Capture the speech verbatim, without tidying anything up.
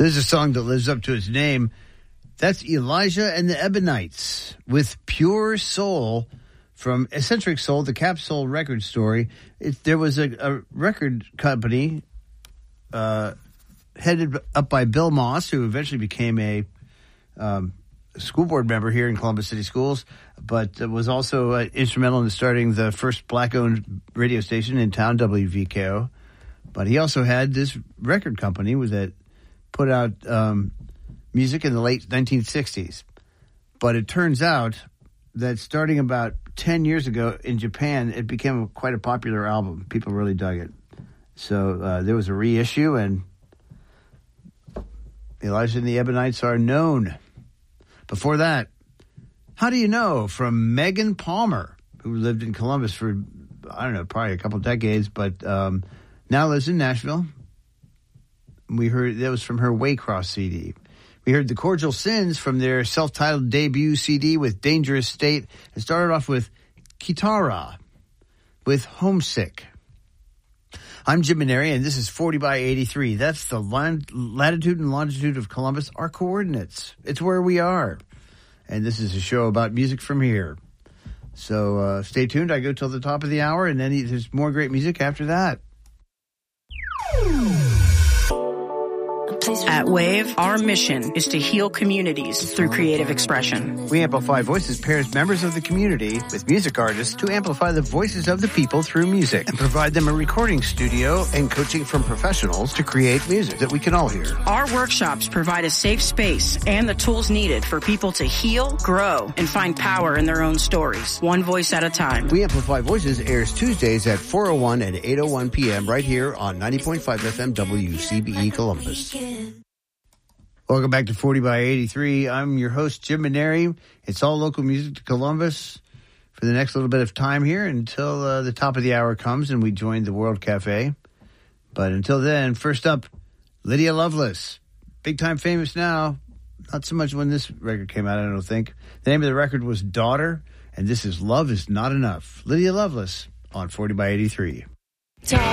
There's a song that lives up to its name. That's Elijah and the Ebonites with Pure Soul from Eccentric Soul, the Capsule record story. It, there was a, a record company uh, headed up by Bill Moss, who eventually became a um, school board member here in Columbus City Schools, but was also uh, instrumental in starting the first black-owned radio station in town, W V K O. But he also had this record company that put out um, music in the late nineteen sixties. But it turns out that starting about ten years ago in Japan, it became quite a popular album. People really dug it. So uh, there was a reissue, and Elijah and the Ebonites are known. Before that, How Do You Know from Megan Palmer, who lived in Columbus for, I don't know, probably a couple decades, but um, now lives in Nashville. We heard that was from her Waycross C D. We heard The Cordial Sins from their self-titled debut C D with Dangerous State. It started off with Kitara with Homesick. I'm Jim Maneri, and this is forty by eighty-three. That's the latitude and longitude of Columbus, our coordinates. It's where we are. And this is a show about music from here. So uh, stay tuned. I go till the top of the hour, and then there's more great music after that. At WAVE, our mission is to heal communities through creative expression. We Amplify Voices pairs members of the community with music artists to amplify the voices of the people through music and provide them a recording studio and coaching from professionals to create music that we can all hear. Our workshops provide a safe space and the tools needed for people to heal, grow, and find power in their own stories, one voice at a time. We Amplify Voices airs Tuesdays at four oh one and eight oh one p.m. right here on ninety point five F M W C B E Columbus. Welcome back to forty by eighty-three. I'm your host, Jim Maneri. It's all local music to Columbus for the next little bit of time here until uh, the top of the hour comes and we join the World Cafe. But until then, first up, Lydia Loveless. Big time famous now. Not so much when this record came out, I don't think. The name of the record was Daughter, and this is Love Is Not Enough. Lydia Loveless on forty by eighty-three.